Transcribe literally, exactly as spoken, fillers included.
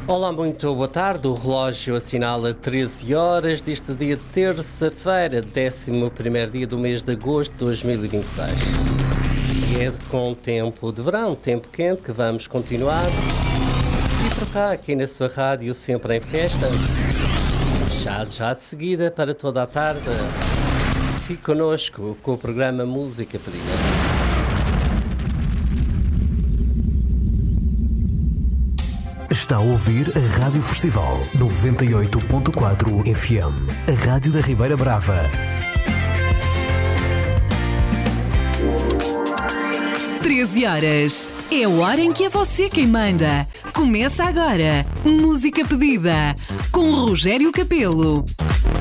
Olá, muito boa tarde. O relógio assinala treze horas deste dia de terça-feira, décimo primeiro dia do mês de agosto de dois mil e vinte e seis. E é com tempo de verão, tempo quente, que vamos continuar. E por cá, aqui na sua rádio, sempre em festa. Já, já de seguida, para toda a tarde, fique connosco com o programa Música Pedida. Está a ouvir a Rádio Festival noventa e oito ponto quatro F M, a Rádio da Ribeira Brava. treze horas. É a hora em que é você quem manda. Começa agora. Música Pedida, com Rogério Capelo.